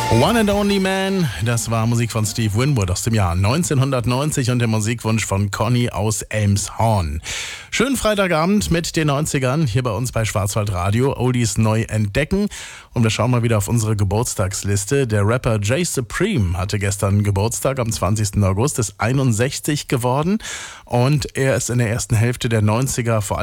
One and Only Man, das war Musik von Steve Winwood aus dem Jahr 1990 und der Musikwunsch von Conny aus Elmshorn. Schönen Freitagabend mit den 90ern hier bei uns bei Schwarzwaldradio. Oldies neu entdecken. Und wir schauen mal wieder auf unsere Geburtstagsliste. Der Rapper Jay Supreme hatte gestern Geburtstag, am 20. August, ist 61 geworden. Und er ist in der ersten Hälfte der 90er vor allem